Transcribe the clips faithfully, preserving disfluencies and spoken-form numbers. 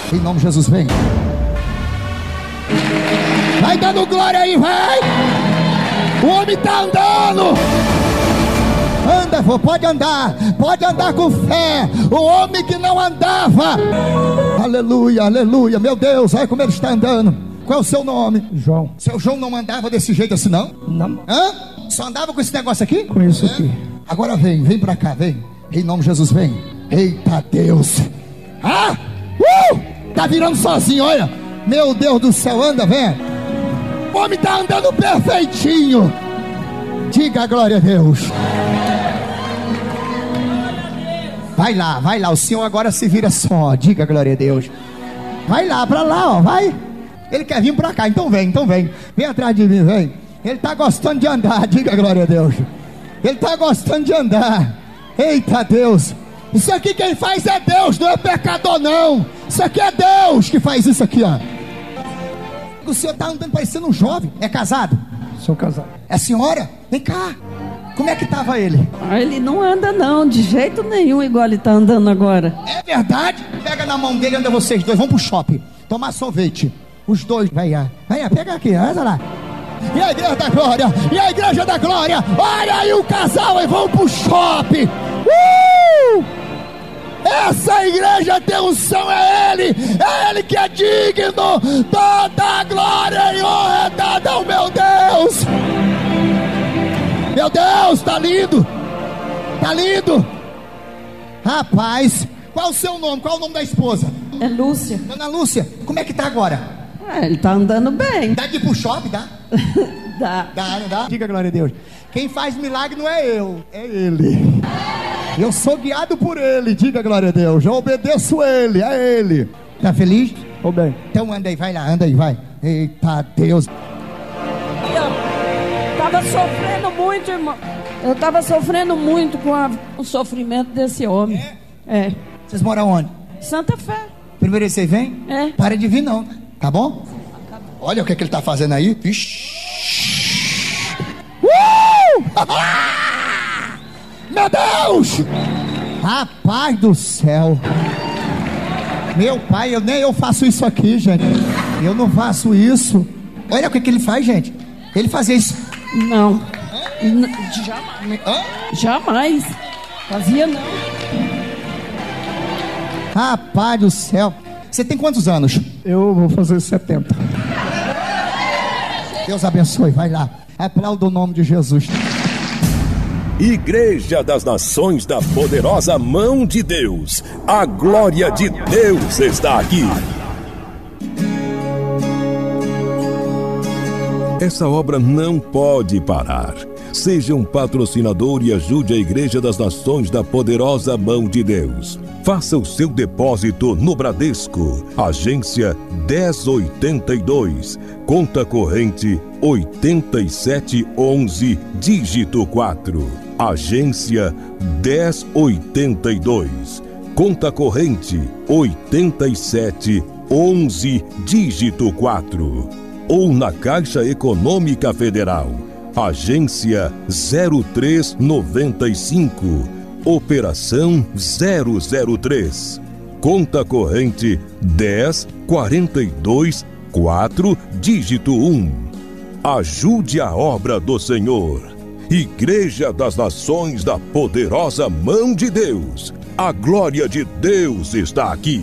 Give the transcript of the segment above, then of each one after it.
Em nome de Jesus, vem. Vai dando glória aí, vai. O homem tá andando. Anda, vô, pode andar. Pode andar com fé. O homem que não andava. Aleluia, aleluia. Meu Deus, olha como ele está andando. Qual é o seu nome? João. Seu João não andava desse jeito assim, não? Não. Hã? Só andava com esse negócio aqui? Com isso é? aqui. Agora vem, vem pra cá, vem. Em nome de Jesus, vem. Eita Deus. Ah! Uh! Tá virando sozinho, olha. Meu Deus do céu, anda, vem. O homem tá andando perfeitinho. Diga a glória a Deus. Vai lá, vai lá. O Senhor agora se vira só. Diga a glória a Deus. Vai lá, pra lá, ó, vai. Ele quer vir pra cá, então vem, então vem. Vem atrás de mim, vem. Ele tá gostando de andar, diga a glória a Deus. Ele tá gostando de andar. Eita Deus. Isso aqui quem faz é Deus, não é pecador não. Isso aqui é Deus que faz isso aqui, ó. O senhor tá andando parecendo um jovem. É casado? Sou casado. É senhora? Vem cá. Como é que tava ele? Ah, ele não anda não, de jeito nenhum igual ele tá andando agora. É verdade? Pega na mão dele, anda vocês dois, vão pro shopping tomar sorvete. Os dois, vai lá. Vai lá, pega aqui, olha lá. E a igreja da glória, e a igreja da glória. Olha aí o casal e vão pro shopping. Uh! Essa igreja tem unção, é Ele. É Ele que é digno. Toda a glória e honra é dada ao meu Deus. Meu Deus, tá lindo. Tá lindo. Rapaz, qual o seu nome? Qual o nome da esposa? É Lúcia. Dona Lúcia, como é que tá agora? Ah, ele tá andando bem. Dá de ir pro shopping, dá? Dá. Dá, não dá? Diga a glória a Deus. Quem faz milagre não é eu, é Ele. Eu sou guiado por Ele, diga a glória a Deus. Eu obedeço Ele, é Ele. Tá feliz? Tô bem. Então anda aí, vai lá, anda aí, vai. Eita Deus. Eu tava sofrendo muito, irmão. Eu tava sofrendo muito com a, o sofrimento desse homem. É? É. Vocês moram onde? Santa Fé. Primeiro vez que você vem? É. Para de vir não, tá bom? Olha o que, é que ele tá fazendo aí. Vixe. Uh! Meu Deus! Rapaz do céu. Meu pai, eu, nem eu faço isso aqui, gente. Eu não faço isso. Olha o que, que ele faz, gente. Ele fazia isso. Não. N- jamais. Hã? Jamais. Fazia não. Rapaz do céu. Você tem quantos anos? Eu vou fazer setenta. Deus abençoe, vai lá. Aplauda o nome de Jesus. Igreja das Nações da Poderosa Mão de Deus. A glória de Deus está aqui. Essa obra não pode parar. Seja um patrocinador e ajude a Igreja das Nações da Poderosa Mão de Deus. Faça o seu depósito no Bradesco, agência dez oitenta e dois, conta corrente oitenta e sete onze, dígito quatro. Agência dez oitenta e dois, conta corrente oitenta e sete onze, dígito quatro. Ou na Caixa Econômica Federal, agência zero três noventa e cinco, operação zero zero três, conta corrente dez quarenta e dois quatro, dígito um. Ajude a obra do Senhor. Igreja das Nações da Poderosa Mão de Deus. A glória de Deus está aqui.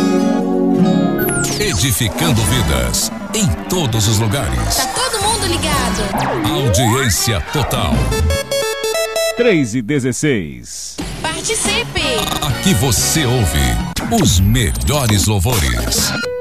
Edificando vidas em todos os lugares. Tá todo mundo ligado. Audiência total. três e dezesseis. Participe! Aqui você ouve os melhores louvores.